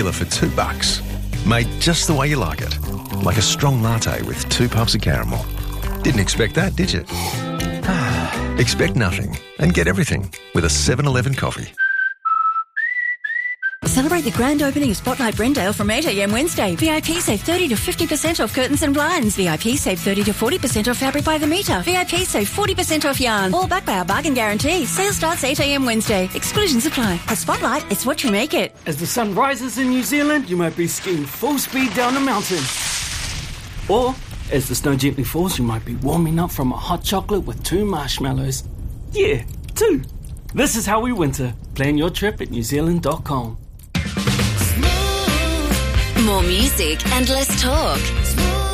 for $2. Made just the way you like it. Like a strong latte with 2 puffs of caramel. Didn't expect that, did you? Expect nothing and get everything with a 7-Eleven coffee. Celebrate the grand opening of Spotlight Brendale from 8am Wednesday. VIP save 30 to 50% off curtains and blinds. VIP save 30 to 40% off fabric by the metre. VIP save 40% off yarn. All backed by our bargain guarantee. Sale starts 8am Wednesday. Exclusions apply. At Spotlight, it's what you make it. As the sun rises in New Zealand, you might be skiing full speed down a mountain. Or, as the snow gently falls, you might be warming up from a hot chocolate with 2 marshmallows. Yeah, 2. This is how we winter. Plan your trip at newzealand.com. More music and less talk.